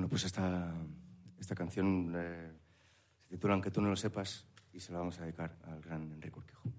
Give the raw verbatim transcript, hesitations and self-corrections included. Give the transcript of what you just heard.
Bueno, pues esta, esta canción eh, se titula Aunque tú no lo sepas y se la vamos a dedicar al gran Enrique Urquijo.